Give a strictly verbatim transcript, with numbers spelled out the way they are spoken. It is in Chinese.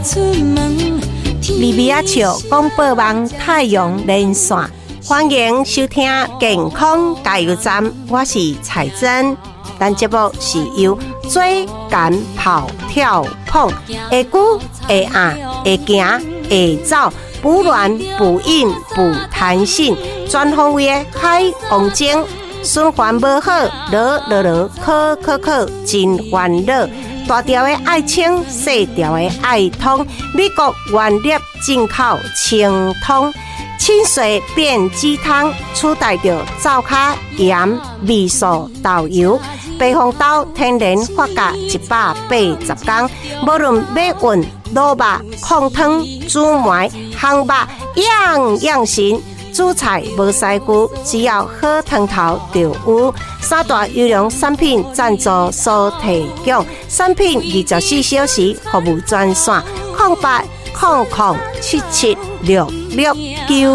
米米亚笑广播网太阳连线，欢迎收听健康加油站，我是彩珍。咱节目是由最敢跑跳碰，会久会硬会行会走，补卵补阴补弹性，全方位的海王精，循环无好，落落落考考考真烦恼。大条的爱清，细条的爱通，美国原粒进口清通，清水变鸡汤，取代着灶卡盐、味素、豆油。白红豆天然发酵一百八十天，无论要运、卤肉、控汤、煮糜、烘肉，样样行。煮菜无师具，只要好汤头就有。三大优良产品赞助所提供，产品二十四小时服务专线：零八零零七七六六九。